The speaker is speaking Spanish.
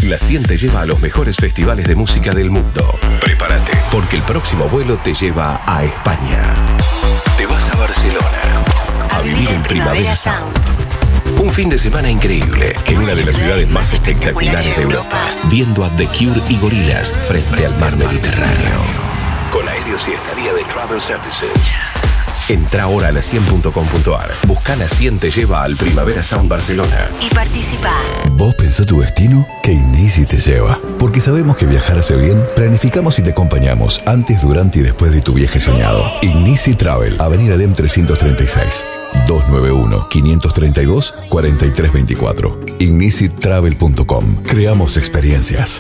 La Cien te lleva a los mejores festivales de música del mundo. Prepárate, porque el próximo vuelo te lleva a España. Te vas a Barcelona a vivir en Primavera Sound. Un fin de semana increíble en una de las ciudades más espectaculares de Europa, viendo a The Cure y Gorillaz frente al mar Mediterráneo. Con aéreos y estadía de Travel Services. Entra ahora a la100.com.ar. Busca La 100 te lleva al Primavera Sound Barcelona y participa. ¿Vos pensás tu destino? Que Ignisi te lleva. Porque sabemos que viajar hace bien, planificamos y te acompañamos antes, durante y después de tu viaje soñado. Ignisi Travel, Avenida DEM 336. 291-532-4324. IgnisiTravel.com. Creamos experiencias.